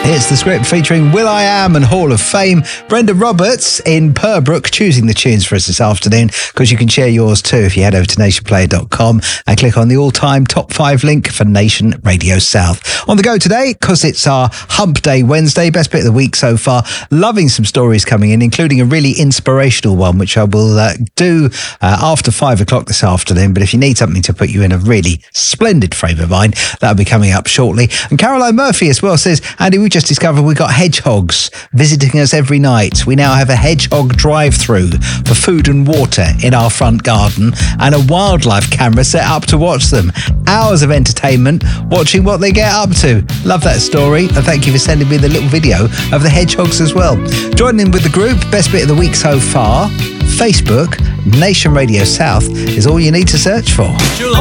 It's The Script featuring will.i.am and Hall of Fame. Brenda Roberts in Purbrook choosing the tunes for us this afternoon, because you can share yours too if you head over to nationplayer.com and click on the all-time top 5 link for Nation Radio South. On the go today, because it's our Hump Day Wednesday, best bit of the week so far. Loving some stories coming in, including a really inspirational one, which I will do after 5 o'clock this afternoon. But if you need something to put you in a really splendid frame of mind, that'll be coming up shortly. And Caroline Murphy as well says, Andy, we just discovered we've got hedgehogs visiting us every night. We now have a hedgehog drive-through for food and water in our front garden and a wildlife camera set up to watch them. Hours of entertainment watching what they get up to. Love that story, and thank you for sending me the little video of the hedgehogs as well. Joining in with the group, best bit of the week so far, Facebook, Nation Radio South is all you need to search for.